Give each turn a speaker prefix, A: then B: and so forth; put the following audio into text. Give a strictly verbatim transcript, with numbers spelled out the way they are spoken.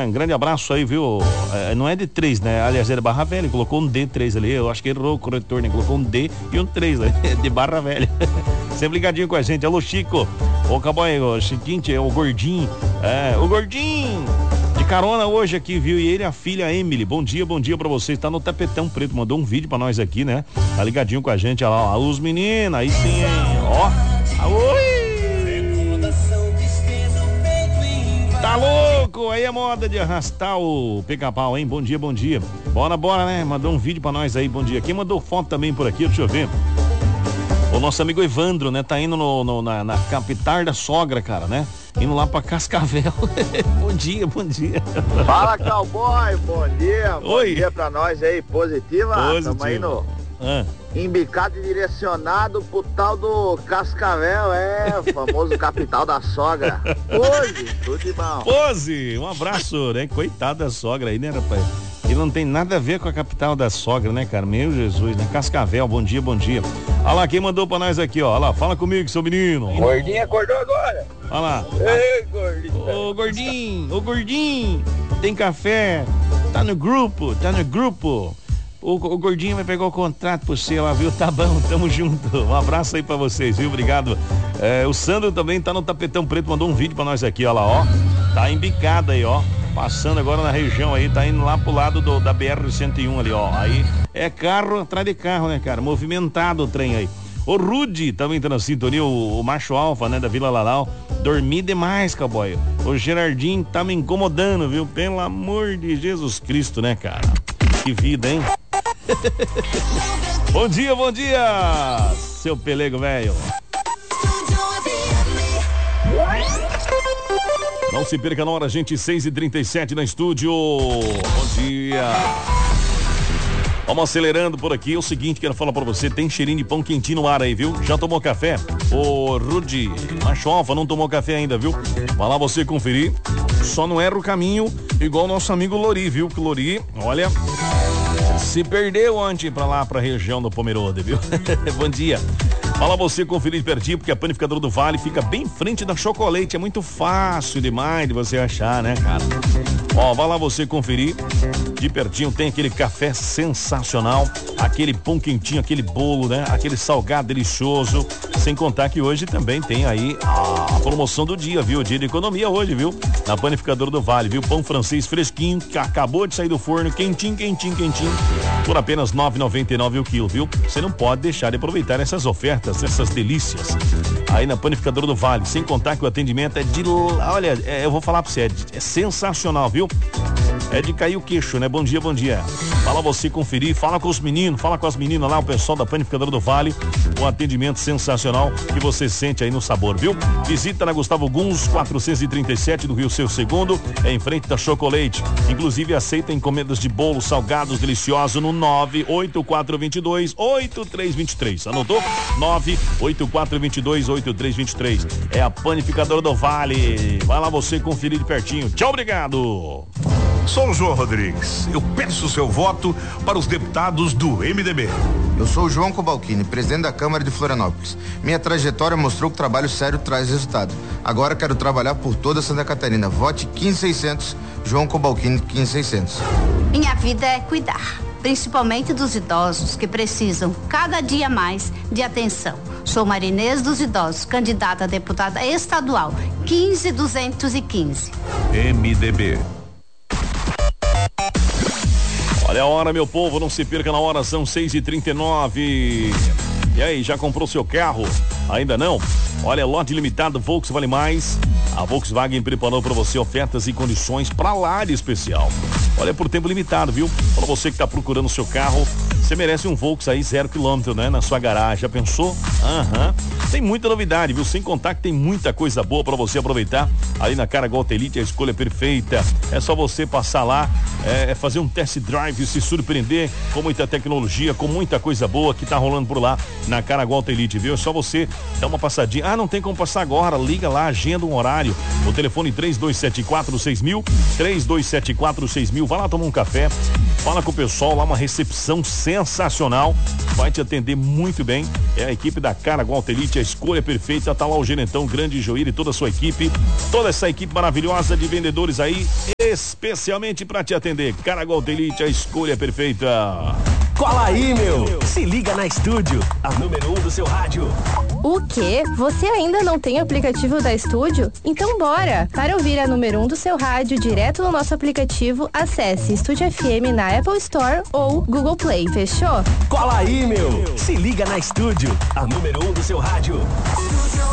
A: Um grande abraço aí, viu? É, não é de três, né? Aliás, é de Barra Velha, colocou um D três ali. Eu acho que errou o corretor, né? Colocou um D e um três, né? De Barra Velha. Sempre ligadinho com a gente. Alô, Chico. Ô, Caboy, o seguinte, é o Gordinho. É, o Gordinho. De carona hoje aqui, viu? E ele, a filha Emily. Bom dia, bom dia pra vocês. Tá no Tapetão Preto, mandou um vídeo pra nós aqui, né? Tá ligadinho com a gente, olha lá. Os meninos, aí sim, hein? Ó. Oi! Tá louco? Aí é moda de arrastar o pica-pau, hein? Bom dia, bom dia. Bora, bora, né? Mandou um vídeo pra nós aí, bom dia. Quem mandou foto também por aqui, deixa eu ver. O nosso amigo Evandro, né? Tá indo no, no, na, na capital da sogra, cara, né? Indo lá pra Cascavel. Bom dia, bom dia.
B: Fala, cowboy, bom dia.
A: Oi.
B: Bom dia pra nós aí, positiva.
A: Positivo.
B: Tamo aí no
A: ah.
B: embicado e direcionado pro tal do Cascavel, é, o famoso capital da sogra. Pose, tudo de bom.
A: Pose, um abraço, né? Coitado da sogra aí, né, rapaz? E não tem nada a ver com a capital da sogra, né, cara? Meu Jesus, né? Cascavel, bom dia, bom dia. Olha lá, quem mandou pra nós aqui, ó. Olha lá, fala comigo, seu menino.
B: Gordinho acordou agora.
A: Olha lá.
B: Ei, gordinho.
A: Ô, gordinho, ô, gordinho. Tem café? Tá no grupo, tá no grupo. O, o Gordinho vai pegar o contrato pro você lá, viu? Tá bom, tamo junto. Um abraço aí pra vocês, viu? Obrigado. É, o Sandro também tá no Tapetão Preto, mandou um vídeo pra nós aqui, ó lá, ó. Tá embicado aí, ó. Passando agora na região aí, tá indo lá pro lado do, da B R cento e um ali, ó. Aí é carro atrás de carro, né, cara? Movimentado o trem aí. O Rudy também tá na sintonia, o, o macho alfa, né, da Vila Lalau. Dormi demais, cowboy. O Gerardinho tá me incomodando, viu? Pelo amor de Jesus Cristo, né, cara? Que vida, hein? Bom dia, bom dia, seu pelego velho. Não se perca na hora, gente, seis e trinta e sete na estúdio. Bom dia. Vamos acelerando por aqui. É o seguinte, quero falar pra você, tem cheirinho de pão quentinho no ar aí, viu? Já tomou café? Ô, Rudy, macho alfa, não tomou café ainda, viu? Vai lá você conferir. Só não erra o caminho, igual o nosso amigo Lori, viu? Que Lori, olha, se perdeu ontem pra lá, pra região do Pomerode, viu? Bom dia. Fala você conferir de pertinho, porque a Panificadora do Vale fica bem em frente da Chocolate. É muito fácil demais de você achar, né, cara? Ó, vai lá você conferir. De pertinho tem aquele café sensacional, aquele pão quentinho, aquele bolo, né? Aquele salgado delicioso. Sem contar que hoje também tem aí a promoção do dia, viu? Dia de economia hoje, viu? Na Panificadora do Vale, viu? Pão francês fresquinho, que acabou de sair do forno, quentinho, quentinho, quentinho, por apenas nove reais e noventa e nove centavos o quilo, viu? Você não pode deixar de aproveitar essas ofertas, essas delícias aí na Panificadora do Vale. Sem contar que o atendimento é de... Olha, é, eu vou falar pra você, é, é sensacional, viu? É de cair o queixo, né? Bom dia, bom dia. Fala você conferir, fala com os meninos, fala com as meninas lá, o pessoal da Panificadora do Vale. Um atendimento sensacional que você sente aí no sabor, viu? Visita na Gustavo Guns, quatrocentos e trinta e sete do Rio Seu Segundo, é em frente da Chocolate. Inclusive aceita encomendas de bolos salgados deliciosos no nove oito quatro dois dois oito três dois três. Anotou? nove oito quatro dois dois oito três dois três. É a Panificadora do Vale. Vai lá você conferir de pertinho. Tchau, obrigado.
C: Sou o João Rodrigues. Eu peço o seu voto para os deputados do M D B.
D: Eu sou o João Cobalcini, presidente da Câmara de Florianópolis. Minha trajetória mostrou que trabalho sério traz resultado. Agora quero trabalhar por toda Santa Catarina. Vote quinze seiscentos, João Cobalcini quinze seiscentos.
E: Minha vida é cuidar, principalmente dos idosos que precisam cada dia mais de atenção. Sou Marinês dos Idosos, candidata a deputada estadual quinze duzentos e quinze.
C: M D B.
A: Olha a hora, meu povo, não se perca na hora, são seis e trinta e nove. E aí, já comprou seu carro? Ainda não? Olha, lote limitado, Volkswagen Vale Mais. A Volkswagen preparou para você ofertas e condições para lá de especial. Olha, por tempo limitado, viu? Para você que tá procurando o seu carro, você merece um Volkswagen aí zero quilômetro, né? Na sua garagem, já pensou? Aham. Uhum. Tem muita novidade, viu? Sem contar que tem muita coisa boa para você aproveitar. Ali na Caraguá Elite, a escolha perfeita. É só você passar lá, é, é fazer um test drive, se surpreender com muita tecnologia, com muita coisa boa que tá rolando por lá na Caraguá Elite, viu? É só você Dá uma passadinha. Ah, não tem como passar agora. Liga lá, agenda um horário. O telefone três dois sete quatro seis mil, três dois sete quatro seis mil. Vai lá tomar um café. Fala com o pessoal lá, uma recepção sensacional. Vai te atender muito bem. É a equipe da Caraguá Elite, a escolha perfeita. Tá lá o gerentão Grande Joir e toda a sua equipe. Toda essa equipe maravilhosa de vendedores aí, especialmente para te atender. Caraguá Elite, a escolha perfeita.
F: Cola aí, meu! Se liga na Estúdio, a número um do seu rádio.
G: O quê? Você ainda não tem aplicativo da Estúdio? Então bora! Para ouvir a número um do seu rádio direto no nosso aplicativo, acesse Estúdio F M na Apple Store ou Google Play, fechou?
F: Cola aí, meu! Se liga na Estúdio, a número um do seu rádio.